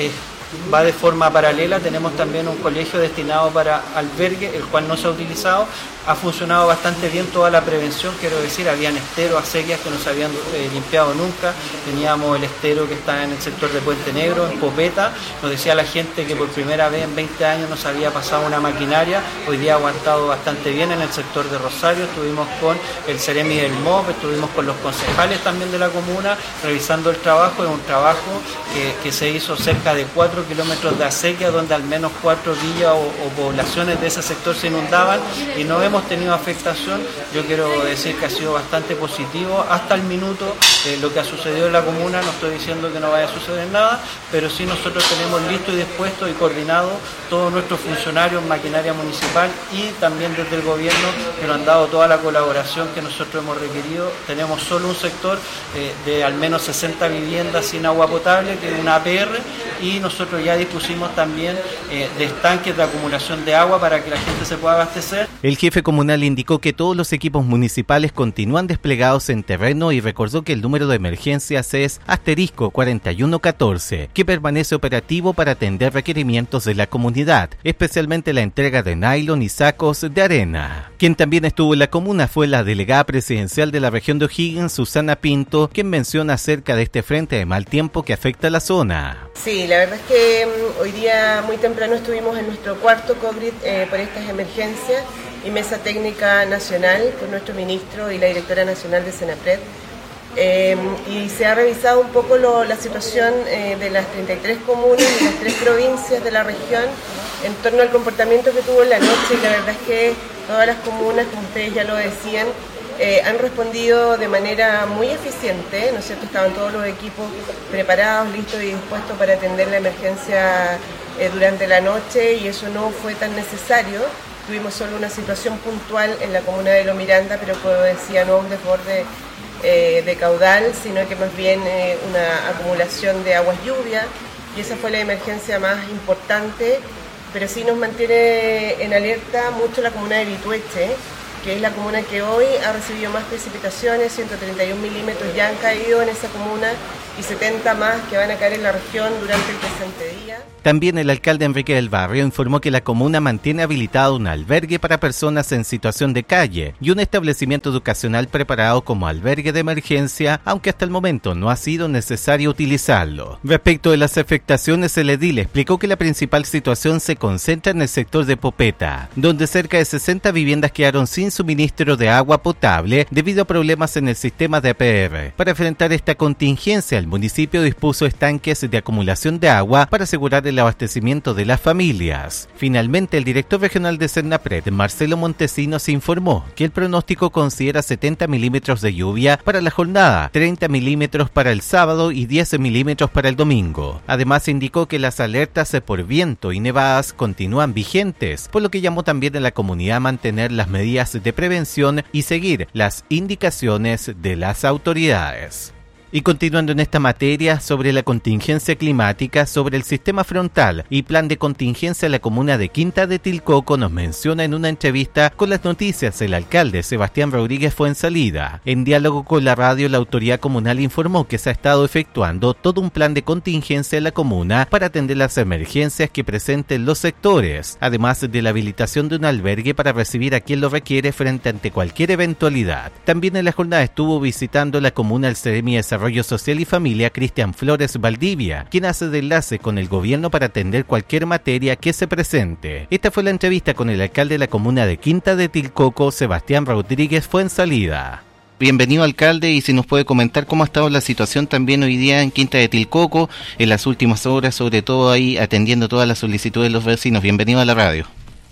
va de forma paralela. Tenemos también un colegio destinado para albergue, el cual no se ha utilizado. Ha funcionado bastante bien toda la prevención, quiero decir, habían esteros, acequias que no se habían eh, limpiado nunca. Teníamos el estero que está en el sector de Puente Negro, en Popeta. Nos decía la gente que por primera vez en veinte años nos había pasado una maquinaria. Hoy día ha aguantado bastante bien en el sector de Rosario. Estuvimos con el Ceremi del M O P, estuvimos con los concejales también de la comuna, revisando el trabajo. Es un trabajo que, que se hizo cerca de cuatro kilómetros de acequia, donde al menos cuatro villas o, o poblaciones de ese sector se inundaban y no hemos tenido afectación. Yo quiero decir que ha sido bastante positivo hasta el minuto eh, lo que ha sucedido en la comuna. No estoy diciendo que no vaya a suceder nada, pero sí nosotros tenemos listo y dispuesto y coordinado todos nuestros funcionarios, maquinaria municipal y también desde el gobierno, que nos han dado toda la colaboración que nosotros hemos requerido. Tenemos solo un sector eh, de al menos sesenta viviendas sin agua potable, que es una A P R, y nosotros ya dispusimos también eh, de estanques de acumulación de agua para que la gente se pueda abastecer. El jefe comunal indicó que todos los equipos municipales continúan desplegados en terreno y recordó que el número de emergencias es asterisco cuarenta y uno catorce, que permanece operativo para atender requerimientos de la comunidad, especialmente la entrega de nylon y sacos de arena. Quien también estuvo en la comuna fue la delegada presidencial de la región de O'Higgins, Susana Pinto, quien menciona acerca de este frente de mal tiempo que afecta a la zona. Sí, la verdad es que um, hoy día muy temprano estuvimos en nuestro cuarto COVID eh, por estas emergencias y mesa técnica nacional con nuestro ministro y la directora nacional de Senapred. Eh, y se ha revisado un poco lo, la situación eh, de las treinta y tres comunas y las tres provincias de la región en torno al comportamiento que tuvo en la noche, y la verdad es que todas las comunas, como ustedes ya lo decían, eh, han respondido de manera muy eficiente, ¿no es cierto? Estaban todos los equipos preparados, listos y dispuestos para atender la emergencia eh, durante la noche, y eso no fue tan necesario. Tuvimos solo una situación puntual en la comuna de Lo Miranda, pero como decía, no un desborde eh, de caudal, sino que más bien eh, una acumulación de aguas lluvias, y esa fue la emergencia más importante, pero sí nos mantiene en alerta mucho la comuna de Litueche, que es la comuna que hoy ha recibido más precipitaciones. Ciento treinta y un milímetros ya han caído en esa comuna y setenta más que van a caer en la región durante el presente día. También el alcalde Enrique del Barrio informó que la comuna mantiene habilitado un albergue para personas en situación de calle y un establecimiento educacional preparado como albergue de emergencia, aunque hasta el momento no ha sido necesario utilizarlo. Respecto de las afectaciones, el edil explicó que la principal situación se concentra en el sector de Popeta, donde cerca de sesenta viviendas quedaron sin suministro de agua potable debido a problemas en el sistema de A P R. Para enfrentar esta contingencia, el municipio dispuso estanques de acumulación de agua para asegurar el abastecimiento de las familias. Finalmente, el director regional de Senapred, Marcelo Montesinos, informó que el pronóstico considera setenta milímetros de lluvia para la jornada, treinta milímetros para el sábado y diez milímetros para el domingo. Además, indicó que las alertas por viento y nevadas continúan vigentes, por lo que llamó también a la comunidad a mantener las medidas de prevención y seguir las indicaciones de las autoridades. Y continuando en esta materia sobre la contingencia climática, sobre el sistema frontal y plan de contingencia, la comuna de Quinta de Tilcoco nos menciona en una entrevista con Las Noticias el alcalde Sebastián Rodríguez Fuensalida. En diálogo con la radio, la autoridad comunal informó que se ha estado efectuando todo un plan de contingencia en la comuna para atender las emergencias que presenten los sectores, además de la habilitación de un albergue para recibir a quien lo requiere frente ante cualquier eventualidad. También en la jornada estuvo visitando la comuna el Ceremi de Desarrollo Social y Familia, Cristian Flores Valdivia, quien hace de enlace con el gobierno para atender cualquier materia que se presente. Esta fue la entrevista con el alcalde de la comuna de Quinta de Tilcoco, Sebastián Rodríguez Fuensalida. Bienvenido, alcalde, y si nos puede comentar cómo ha estado la situación también hoy día en Quinta de Tilcoco, en las últimas horas, sobre todo ahí atendiendo todas las solicitudes de los vecinos. Bienvenido a la radio.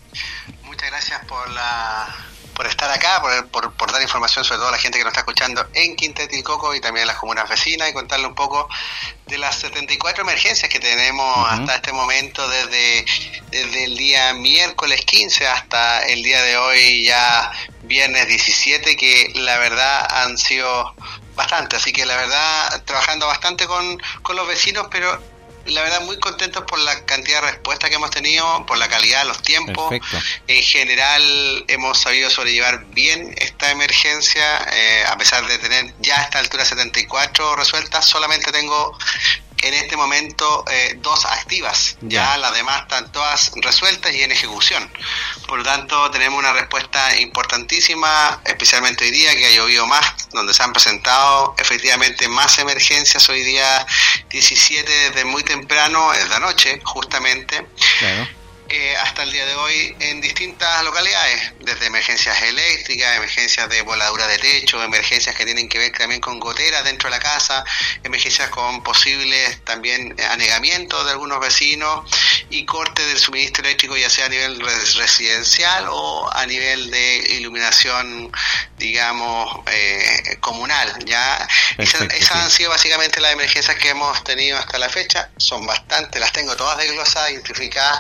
Muchas gracias por la... por estar acá, por, por, por dar información sobre todo a la gente que nos está escuchando en Quinta de Tilcoco y también en las comunas vecinas, y contarle un poco de las setenta y cuatro emergencias que tenemos uh-huh. hasta este momento, desde, desde el día miércoles quince hasta el día de hoy, ya viernes diecisiete, que la verdad han sido bastante, así que la verdad trabajando bastante con, con los vecinos, pero la verdad muy contentos por la cantidad de respuestas que hemos tenido, por la calidad de los tiempos. Perfecto. En general hemos sabido sobrellevar bien esta emergencia, eh, a pesar de tener ya a esta altura setenta y cuatro resueltas. Solamente tengo en este momento eh, dos activas, ya. ya las demás están todas resueltas y en ejecución. Por lo tanto, tenemos una respuesta importantísima, especialmente hoy día que ha llovido más, donde se han presentado efectivamente más emergencias hoy día diecisiete desde muy temprano, desde anoche justamente. Claro. Eh, hasta el día de hoy en distintas localidades, desde emergencias eléctricas, emergencias de voladura de techo, emergencias que tienen que ver también con goteras dentro de la casa, emergencias con posibles también anegamientos de algunos vecinos y corte del suministro eléctrico, ya sea a nivel residencial o a nivel de iluminación, digamos, eh, comunal. Ya Perfecto, esas, esas sí. han sido básicamente las emergencias que hemos tenido hasta la fecha. Son bastantes, las tengo todas desglosadas, identificadas.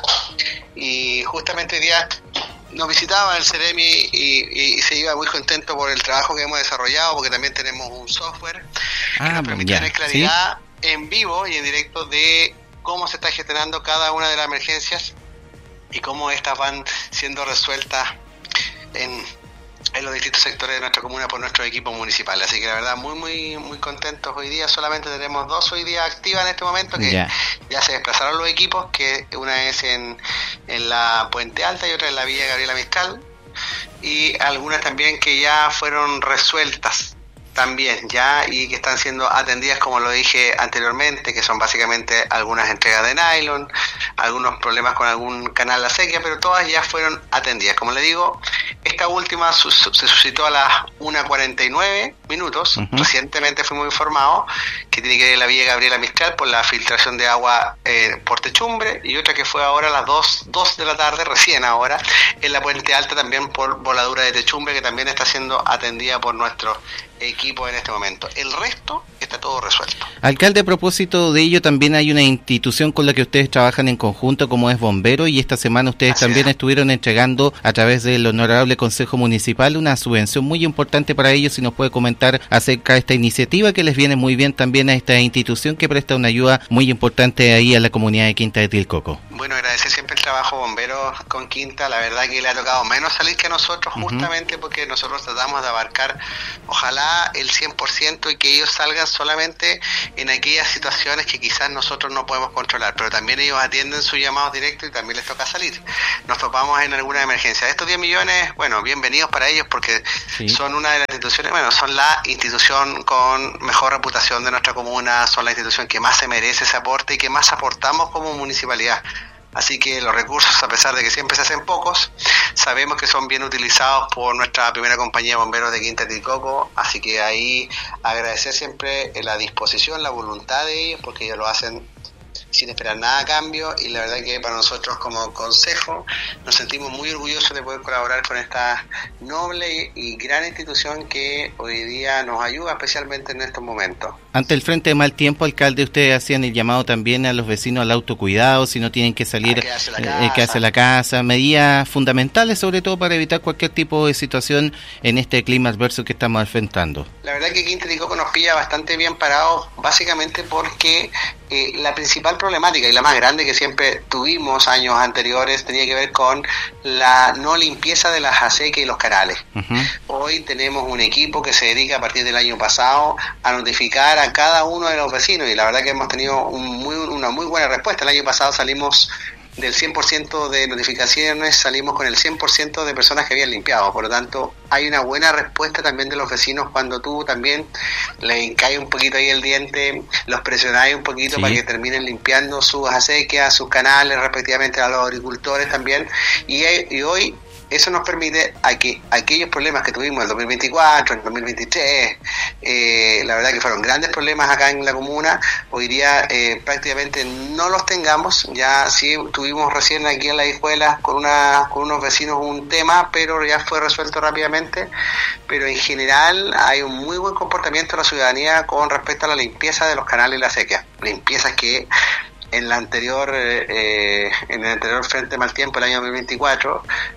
Y justamente hoy día nos visitaba el Ceremi y, y, y se iba muy contento por el trabajo que hemos desarrollado, porque también tenemos un software ah, que nos permite ya, tener claridad ¿sí? en vivo y en directo de cómo se está gestionando cada una de las emergencias y cómo estas van siendo resueltas en, en los distintos sectores de nuestra comuna por nuestros equipos municipales. Así que la verdad muy muy muy contentos hoy día. Solamente tenemos dos hoy día activas en este momento que yeah. ya se desplazaron los equipos, que una es en, en la Puente Alta y otra en la Villa Gabriela Mistral, y algunas también que ya fueron resueltas también ya y que están siendo atendidas, como lo dije anteriormente, que son básicamente algunas entregas de nylon, algunos problemas con algún canal de acequia, pero todas ya fueron atendidas. Como le digo, esta última su- se suscitó a las una cuarenta y nueve minutos. Uh-huh. Recientemente fuimos informados que tiene que ver la Villa Gabriela Mistral por la filtración de agua eh, por techumbre, y otra que fue ahora a las dos de la tarde, recién ahora, en la Puente Alta también por voladura de techumbre, que también está siendo atendida por nuestro equipo en este momento. El resto está todo resuelto. Alcalde, a propósito de ello, también hay una institución con la que ustedes trabajan en conjunto, como es Bomberos, y esta semana ustedes Así también es. estuvieron entregando a través del Honorable Consejo Municipal una subvención muy importante para ellos. Si nos puede comentar acerca de esta iniciativa que les viene muy bien también a esta institución que presta una ayuda muy importante ahí a la comunidad de Quinta de Tilcoco. Bueno, agradecer siempre el trabajo Bomberos con Quinta. La verdad que le ha tocado menos salir que a nosotros, uh-huh. justamente porque nosotros tratamos de abarcar, ojalá, el cien por ciento y que ellos salgan solamente en aquellas situaciones que quizás nosotros no podemos controlar, pero también ellos atienden sus llamados directos y también les toca salir. Nos topamos en alguna emergencia. Estos diez millones, bueno, bienvenidos para ellos porque sí. son una de las instituciones, bueno, son la institución con mejor reputación de nuestra comuna, son la institución que más se merece ese aporte y que más aportamos como municipalidad. Así que los recursos, a pesar de que siempre se hacen pocos, sabemos que son bien utilizados por nuestra primera compañía de bomberos de Quinta de Tilcoco. Así que ahí agradecer siempre la disposición, la voluntad de ellos, porque ellos lo hacen sin esperar nada a cambio, y la verdad que para nosotros como consejo nos sentimos muy orgullosos de poder colaborar con esta noble y gran institución que hoy día nos ayuda especialmente en estos momentos. Ante el frente de mal tiempo, alcalde, ustedes hacían el llamado también a los vecinos al autocuidado, si no tienen que salir, quedarse la casa, eh, quedarse la casa, medidas fundamentales sobre todo para evitar cualquier tipo de situación en este clima adverso que estamos enfrentando. La verdad que Quinta de Tilcoco nos pilla bastante bien parados, básicamente porque eh, la principal problemática y la más grande que siempre tuvimos años anteriores tenía que ver con la no limpieza de las acequias y los canales. Uh-huh. Hoy tenemos un equipo que se dedica a partir del año pasado a notificar a cada uno de los vecinos, y la verdad que hemos tenido un muy, una muy buena respuesta. El año pasado salimos del cien por ciento de notificaciones, salimos con el cien por ciento de personas que habían limpiado. Por lo tanto, hay una buena respuesta también de los vecinos cuando tú también le hincáis un poquito ahí el diente, los presionáis un poquito sí. para que terminen limpiando sus acequias, sus canales, respectivamente a los agricultores también. Y, y hoy eso nos permite a que aquellos problemas que tuvimos en el dos mil veinticuatro, en el dos mil veintitrés, eh, la verdad que fueron grandes problemas acá en la comuna, hoy día eh, prácticamente no los tengamos. Ya sí tuvimos recién aquí en la escuela con, una, con unos vecinos un tema, pero ya fue resuelto rápidamente. Pero en general hay un muy buen comportamiento de la ciudadanía con respecto a la limpieza de los canales y la sequía. Limpiezas que en la anterior eh, en el anterior frente mal tiempo, el año dos mil veinticuatro,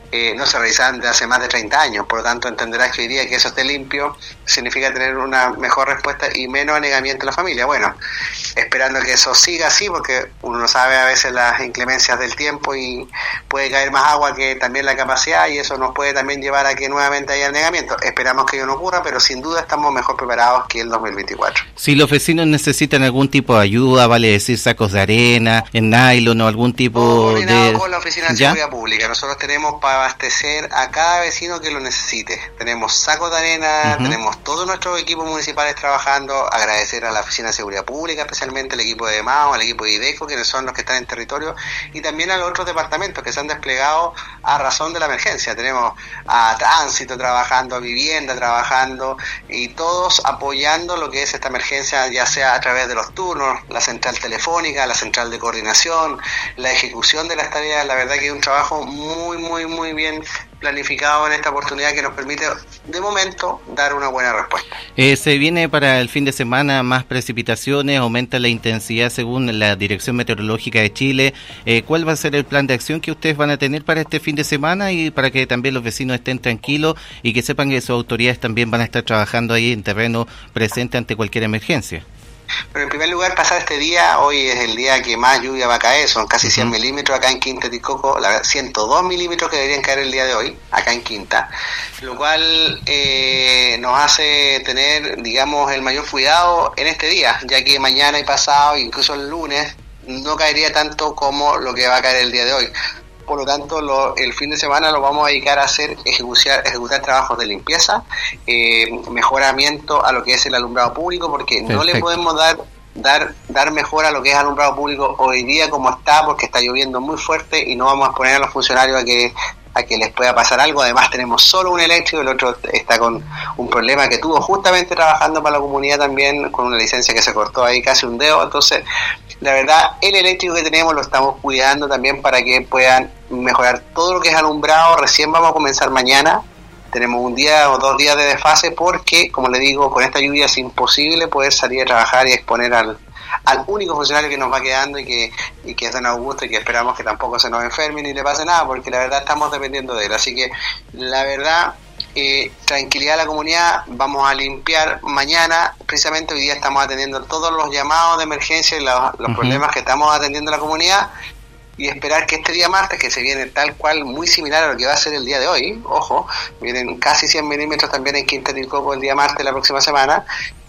eh, no se realizaban desde hace más de treinta años. Por lo tanto, entenderás que hoy día que eso esté limpio significa tener una mejor respuesta y menos anegamiento en la familia. Bueno, esperando que eso siga así, porque uno no sabe a veces las inclemencias del tiempo y puede caer más agua que también la capacidad, y eso nos puede también llevar a que nuevamente haya anegamiento. Esperamos que ello no ocurra, pero sin duda estamos mejor preparados que el dos mil veinticuatro. Si los vecinos necesitan algún tipo de ayuda, vale decir sacos de arena, en nylon o algún tipo de... con la Oficina de Seguridad Pública. Nosotros tenemos para abastecer a cada vecino que lo necesite. Tenemos sacos de arena, uh-huh. tenemos todos nuestros equipos municipales trabajando. Agradecer a la Oficina de Seguridad Pública, especialmente al equipo de EMAO, al equipo de IDECO, quienes son los que están en territorio, y también a los otros departamentos que se han desplegado a razón de la emergencia. Tenemos a Tránsito trabajando, a Vivienda trabajando, y todos apoyando lo que es esta emergencia, ya sea a través de los turnos, la central telefónica, la central de coordinación, la ejecución de las tareas. La verdad que es un trabajo muy, muy, muy bien planificado en esta oportunidad que nos permite, de momento, dar una buena respuesta. Eh, se viene para el fin de semana más precipitaciones, aumenta la intensidad según la Dirección Meteorológica de Chile. Eh, ¿Cuál va a ser el plan de acción que ustedes van a tener para este fin de semana y para que también los vecinos estén tranquilos y que sepan que sus autoridades también van a estar trabajando ahí en terreno presente ante cualquier emergencia? Pero en primer lugar, pasar este día, hoy es el día que más lluvia va a caer, son casi cien uh-huh. milímetros acá en Quinta de Coco, la, ciento dos milímetros que deberían caer el día de hoy, acá en Quinta, lo cual eh, nos hace tener, digamos, el mayor cuidado en este día, ya que mañana y pasado, incluso el lunes, no caería tanto como lo que va a caer el día de hoy. Por lo tanto, lo, el fin de semana lo vamos a dedicar a hacer ejecutar, ejecutar trabajos de limpieza, eh, mejoramiento a lo que es el alumbrado público, porque Perfecto. no le podemos dar dar dar mejora a lo que es alumbrado público hoy día como está, porque está lloviendo muy fuerte y no vamos a poner a los funcionarios a que a que les pueda pasar algo. Además tenemos solo un eléctrico, el otro está con un problema que tuvo justamente trabajando para la comunidad también, con una licencia que se cortó ahí casi un dedo. Entonces, la verdad, el eléctrico que tenemos lo estamos cuidando también para que puedan mejorar todo lo que es alumbrado. Recién vamos a comenzar mañana, tenemos un día o dos días de desfase porque, como le digo, con esta lluvia es imposible poder salir a trabajar y exponer al al único funcionario que nos va quedando y que y que es don Augusto, y que esperamos que tampoco se nos enferme ni le pase nada, porque la verdad estamos dependiendo de él. Así que la verdad, eh, tranquilidad a la comunidad. Vamos a limpiar mañana, precisamente hoy día estamos atendiendo todos los llamados de emergencia y los, los uh-huh. problemas que estamos atendiendo a la comunidad, y esperar que este día martes, que se viene tal cual muy similar a lo que va a ser el día de hoy, ojo, vienen casi cien milímetros también en Quinta del Coco el día martes la próxima semana.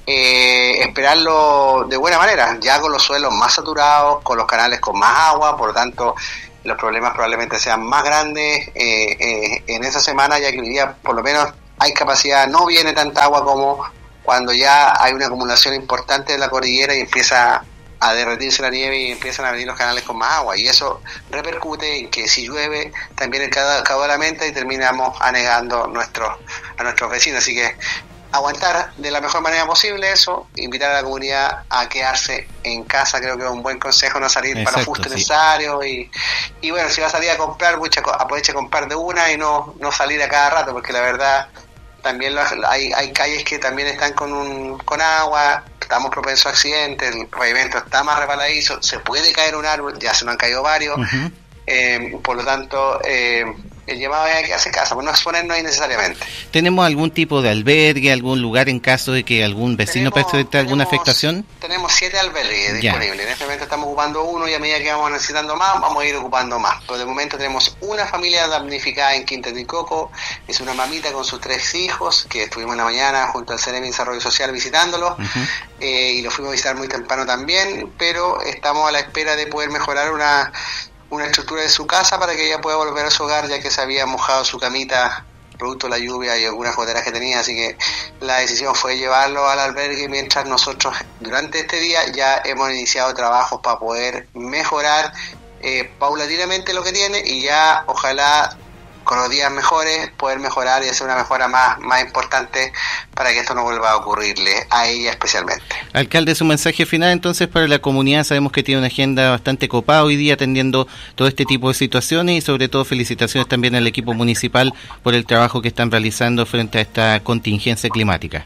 Eh, esperarlo de buena manera, ya con los suelos más saturados, con los canales con más agua, por lo tanto los problemas probablemente sean más grandes eh, eh, en esa semana, ya que hoy día por lo menos hay capacidad, no viene tanta agua como cuando ya hay una acumulación importante de la cordillera y empieza a derretirse la nieve y empiezan a venir los canales con más agua, y eso repercute en que si llueve también el caudal aumenta y terminamos anegando nuestros, a nuestros vecinos. Así que aguantar de la mejor manera posible eso, invitar a la comunidad a quedarse en casa, creo que es un buen consejo, no salir Exacto, para justo sí. necesario, y, y bueno, si va a salir a comprar, mucha, aproveche a comprar de una y no, no salir a cada rato, porque la verdad también lo, hay, hay calles que también están con un con agua, estamos propensos a accidentes, el pavimento está más resbaladizo, se puede caer un árbol, ya se nos han caído varios, uh-huh. eh, por lo tanto eh, el llamado es a que hace casa, pues no exponernos ahí necesariamente. ¿Tenemos algún tipo de albergue, algún lugar en caso de que algún vecino presente alguna afectación? Tenemos siete albergues ya. disponibles. En este momento estamos ocupando uno, y a medida que vamos necesitando más, vamos a ir ocupando más. Pero de momento tenemos una familia damnificada en Quinta del Coco, es una mamita con sus tres hijos, que estuvimos en la mañana junto al Ceremi de Desarrollo Social visitándolo, uh-huh. eh, y lo fuimos a visitar muy temprano también, pero estamos a la espera de poder mejorar una... una estructura de su casa para que ella pueda volver a su hogar, ya que se había mojado su camita producto de la lluvia y algunas goteras que tenía, así que la decisión fue llevarlo al albergue, mientras nosotros durante este día ya hemos iniciado trabajos para poder mejorar eh, paulatinamente lo que tiene, y ya ojalá con los días mejores poder mejorar y hacer una mejora más, más importante para que esto no vuelva a ocurrirle a ella especialmente. Alcalde, su mensaje final entonces para la comunidad. Sabemos que tiene una agenda bastante copada hoy día atendiendo todo este tipo de situaciones, y sobre todo felicitaciones también al equipo municipal por el trabajo que están realizando frente a esta contingencia climática.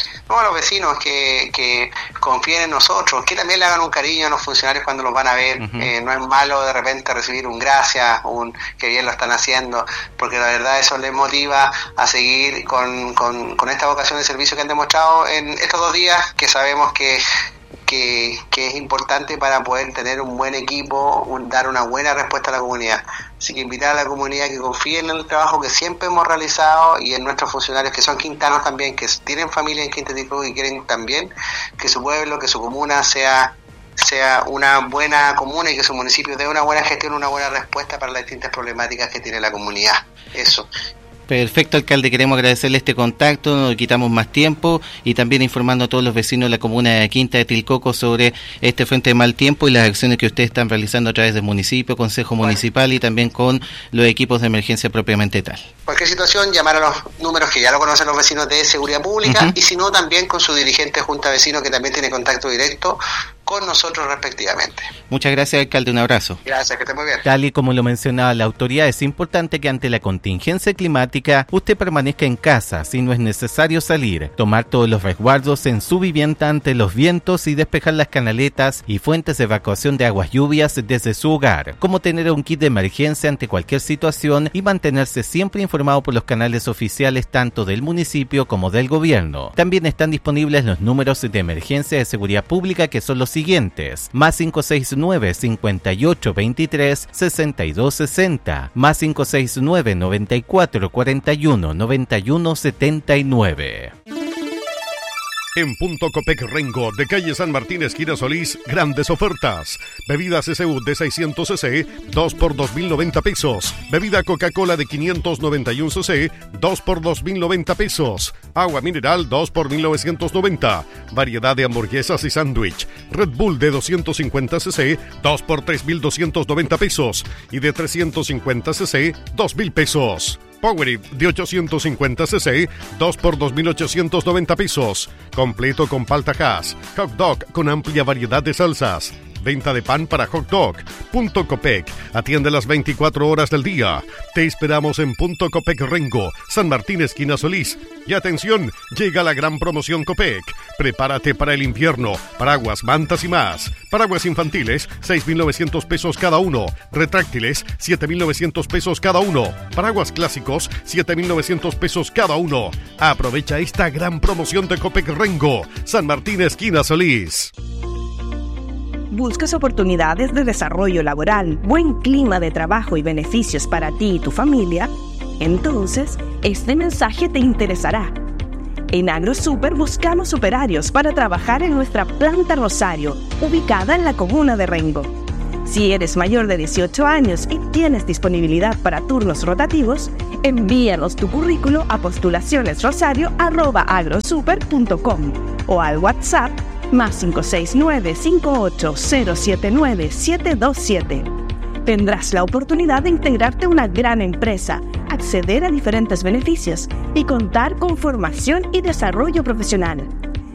No, a los vecinos que, que confíen en nosotros, que también le hagan un cariño a los funcionarios cuando los van a ver. Uh-huh. Eh, no es malo de repente recibir un gracias, un que bien lo están haciendo, porque la verdad eso les motiva a seguir con, con, con esta vocación de servicio que han demostrado en estos dos días, que sabemos que Que, que es importante para poder tener un buen equipo, un, dar una buena respuesta a la comunidad. Así que invitar a la comunidad que confíe en el trabajo que siempre hemos realizado y en nuestros funcionarios que son quintanos también, que tienen familia en Quinta del Coco y quieren también que su pueblo, que su comuna sea sea una buena comuna y que su municipio dé una buena gestión, una buena respuesta para las distintas problemáticas que tiene la comunidad. Eso. Perfecto, alcalde, queremos agradecerle este contacto, no quitamos más tiempo y también informando a todos los vecinos de la comuna de Quinta de Tilcoco sobre este frente de mal tiempo y las acciones que ustedes están realizando a través del municipio, consejo municipal bueno. y también con los equipos de emergencia propiamente tal. Cualquier situación, llamar a los números que ya lo conocen los vecinos de Seguridad Pública uh-huh. y si no también con su dirigente Junta Vecino que también tiene contacto directo con nosotros respectivamente. Muchas gracias, alcalde, un abrazo. Gracias, que esté muy bien. Tal y como lo mencionaba la autoridad, es importante que ante la contingencia climática usted permanezca en casa si no es necesario salir, tomar todos los resguardos en su vivienda ante los vientos y despejar las canaletas y fuentes de evacuación de aguas lluvias desde su hogar, como tener un kit de emergencia ante cualquier situación y mantenerse siempre informado por los canales oficiales tanto del municipio como del gobierno. También están disponibles los números de emergencia de seguridad pública que son los siguientes: más cinco seis nueve, cincuenta y ocho, veintitrés, sesenta y dos sesenta, más cinco seis nueve, noventa y cuatro, cuarenta y uno, noventa y uno, setenta y nueve. En Punto Copec Rengo, de calle San Martín, esquina Solís, grandes ofertas. Bebidas S U de seiscientos centilitros, dos por dos mil noventa pesos. Bebida Coca-Cola de quinientos noventa y uno centilitros, dos por dos mil noventa pesos. Agua mineral, dos por mil novecientos noventa. Variedad de hamburguesas y sándwich. Red Bull de doscientos cincuenta centilitros, dos por tres mil doscientos noventa pesos. Y de trescientos cincuenta centilitros, dos mil pesos. Powerade de ochocientos cincuenta centilitros, dos por dos mil ochocientos noventa pesos. Completo con palta Hass. Hot dog con amplia variedad de salsas. Venta de pan para hot dog. Punto Copec. Atiende las veinticuatro horas del día. Te esperamos en Punto Copec Rengo, San Martín, esquina Solís. Y atención, llega la gran promoción Copec. Prepárate para el invierno. Paraguas, mantas y más. Paraguas infantiles, seis mil novecientos pesos cada uno. Retráctiles, siete mil novecientos pesos cada uno. Paraguas clásicos, siete mil novecientos pesos cada uno. Aprovecha esta gran promoción de Copec Rengo, San Martín, esquina Solís. ¿Buscas oportunidades de desarrollo laboral, buen clima de trabajo y beneficios para ti y tu familia? Entonces, este mensaje te interesará. En AgroSuper buscamos operarios para trabajar en nuestra planta Rosario, ubicada en la comuna de Rengo. Si eres mayor de dieciocho años y tienes disponibilidad para turnos rotativos, envíanos tu currículo a postulacionesrosario arroba agrosuper punto com o al WhatsApp más cinco seis nueve, cinco ocho cero siete nueve, siete dos siete. Tendrás la oportunidad de integrarte a una gran empresa, acceder a diferentes beneficios y contar con formación y desarrollo profesional.